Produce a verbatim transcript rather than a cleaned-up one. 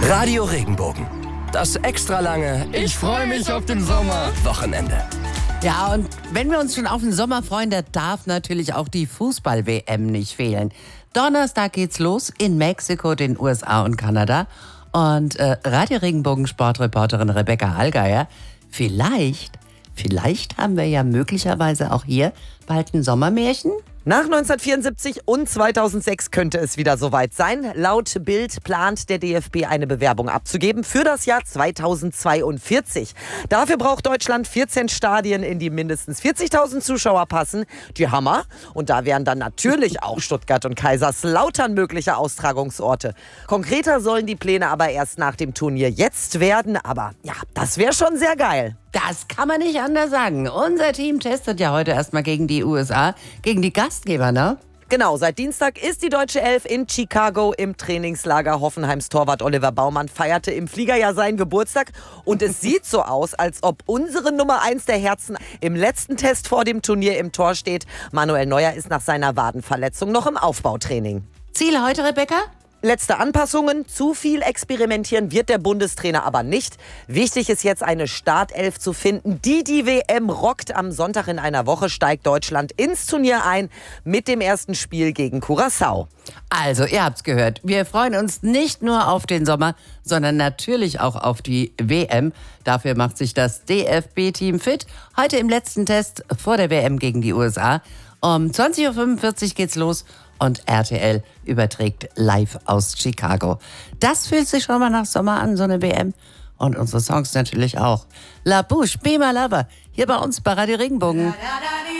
Radio Regenbogen. Das extra lange Ich freue mich auf den Sommer. Wochenende. Ja, und wenn wir uns schon auf den Sommer freuen, da darf natürlich auch die Fußball-W M nicht fehlen. Donnerstag geht's los in Mexiko, den U S A und Kanada. Und äh, Radio Regenbogen Sportreporterin Rebecca Allgeier, vielleicht, vielleicht haben wir ja möglicherweise auch hier bald ein Sommermärchen. Nach neunzehnhundertvierundsiebzig und zweitausendsechs könnte es wieder soweit sein. Laut Bild plant der D F B eine Bewerbung abzugeben für das Jahr zweitausendzweiundvierzig. Dafür braucht Deutschland vierzehn Stadien, in die mindestens vierzigtausend Zuschauer passen. Die Hammer. Und da wären dann natürlich auch Stuttgart und Kaiserslautern mögliche Austragungsorte. Konkreter sollen die Pläne aber erst nach dem Turnier jetzt werden. Aber ja, das wäre schon sehr geil. Das kann man nicht anders sagen. Unser Team testet ja heute erstmal gegen die U S A, gegen die Gastgeber, ne? Genau, seit Dienstag ist die deutsche Elf in Chicago im Trainingslager. Hoffenheims Torwart Oliver Baumann feierte im Flieger ja seinen Geburtstag. Und es sieht so aus, als ob unsere Nummer eins der Herzen im letzten Test vor dem Turnier im Tor steht. Manuel Neuer ist nach seiner Wadenverletzung noch im Aufbautraining. Ziel heute, Rebecca? Letzte Anpassungen. Zu viel experimentieren wird der Bundestrainer aber nicht. Wichtig ist jetzt, eine Startelf zu finden, die die W M rockt. Am Sonntag in einer Woche steigt Deutschland ins Turnier ein mit dem ersten Spiel gegen Curaçao. Also, ihr habt's gehört. Wir freuen uns nicht nur auf den Sommer, sondern natürlich auch auf die W M. Dafür macht sich das D F B-Team fit. Heute im letzten Test vor der W M gegen die U S A. Um zwanzig Uhr fünfundvierzig geht's los und R T L überträgt live aus Chicago. Das fühlt sich schon mal nach Sommer an, so eine W M. Und unsere Songs natürlich auch. La Bouche, Be My Lover, hier bei uns bei Radio Regenbogen.